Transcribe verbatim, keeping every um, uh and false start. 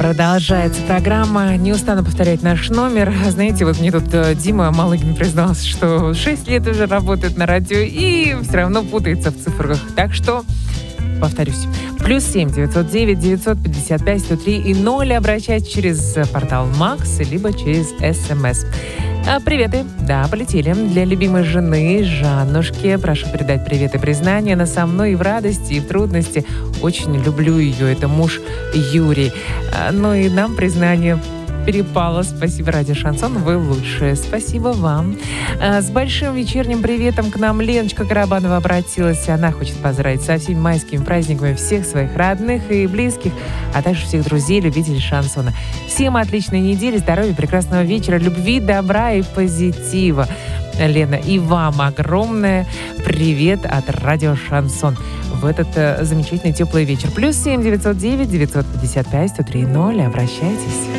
Продолжается программа. Не устану повторять наш номер. Знаете, вот мне тут Дима Малыгин признался, что шесть лет уже работает на радио и все равно путается в цифрах. Так что, повторюсь, плюс семь девятьсот девять девятьсот пятьдесят пять сто три и ноль. Обращайтесь через портал Макс, либо через СМС. А, приветы. Да, полетели. Для любимой жены Жаннушки прошу передать привет и признание. Она со мной и в радости, и в трудности. Очень люблю ее. Это муж Юрий. А, ну и нам признание перепало. Спасибо, радио Шансон, вы лучшие. Спасибо вам. А, с большим вечерним приветом к нам Леночка Карабанова обратилась. Она хочет поздравить со всеми майскими праздниками всех своих родных и близких, а также всех друзей, любителей шансона. Всем отличной недели, здоровья, прекрасного вечера, любви, добра и позитива. Лена, и вам огромное привет от радио Шансон в этот э, замечательный теплый вечер. Плюс семь девятьсот девять девятьсот пятьдесят пять сто три ноль. Обращайтесь.